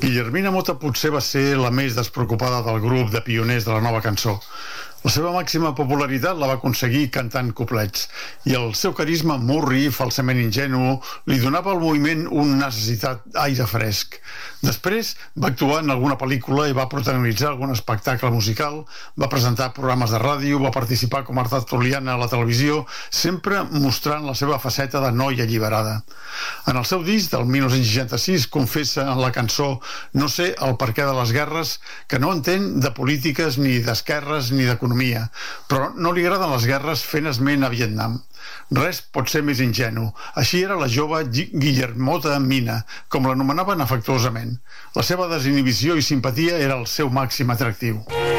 Guillermina Motta potser va ser la més despreocupada del grup de pioners de la nova cançó. La seva màxima popularitat la va aconseguir cantant couplets, i el seu carisma murri, falsament ingenu, li donava al moviment un necessitat aire fresc. Després va actuar en alguna pel·lícula i va protagonitzar algun espectacle musical, va presentar programes de ràdio, va participar com a tertuliana a la televisió, sempre mostrant la seva faceta de noia alliberada. En el seu disc del 1966 confessa en la cançó "No sé el perquè de les guerres" que no entén de polítiques ni d'esquerres ni d'economia, però no li agraden les guerres fent esment a Vietnam. Res pot ser més ingenu. Així era la jove Guillermota Mina, com l'anomenaven afectuosament. La seva desinhibició i simpatia era el seu màxim atractiu.